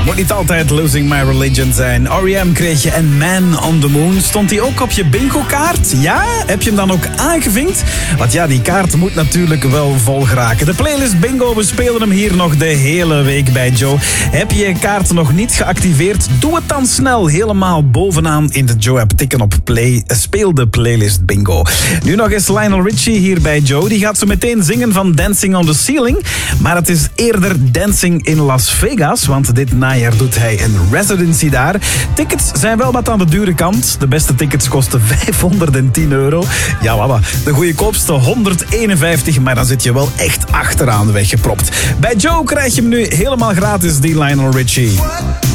Moet niet altijd Losing My Religion zijn. R.E.M. kreeg je en Man on the Moon. Stond die ook op je bingo-kaart? Ja? Heb je hem dan ook aangevinkt? Want ja, die kaart moet natuurlijk wel vol geraken. De playlist bingo, we spelen hem hier nog de hele week bij Joe. Heb je je kaart nog niet geactiveerd? Doe het dan snel. Helemaal bovenaan in de Joe-app tikken op play. Speel de playlist bingo. Nu nog eens Lionel Richie hier bij Joe. Die gaat zo meteen zingen van Dancing on the Ceiling. Maar het is eerder Dancing in Las Vegas. Want dit najaar doet hij een residency daar. Tickets zijn wel wat aan de dure kant. De beste tickets kosten €510. Ja, mama. De goedkoopste 151. Maar dan zit je wel echt achteraan weggepropt. Bij Joe krijg je hem nu helemaal gratis, die Lionel Richie.